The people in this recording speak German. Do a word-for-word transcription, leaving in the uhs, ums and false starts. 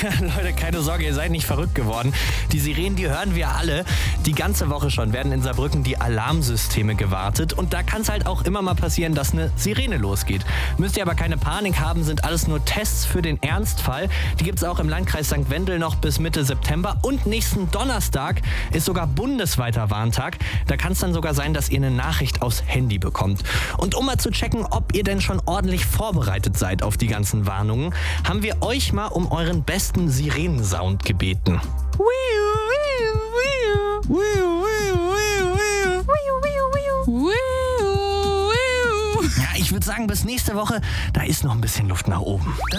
Leute, keine Sorge, ihr seid nicht verrückt geworden. Die Sirenen, die hören wir alle. Die ganze Woche schon werden in Saarbrücken die Alarmsysteme gewartet. Und da kann es halt auch immer mal passieren, dass eine Sirene losgeht. Müsst ihr aber keine Panik haben, sind alles nur Tests für den Ernstfall. Die gibt es auch im Landkreis Sankt Wendel noch bis Mitte September. Und nächsten Donnerstag ist sogar bundesweiter Warntag. Da kann es dann sogar sein, dass ihr eine Nachricht aufs Handy bekommt. Und um mal zu checken, ob ihr denn schon ordentlich vorbereitet seid auf die ganzen Warnungen, haben wir euch mal um euren besten Sirenensound gebeten. Ja, ich würde sagen, bis nächste Woche, da ist noch ein bisschen Luft nach oben.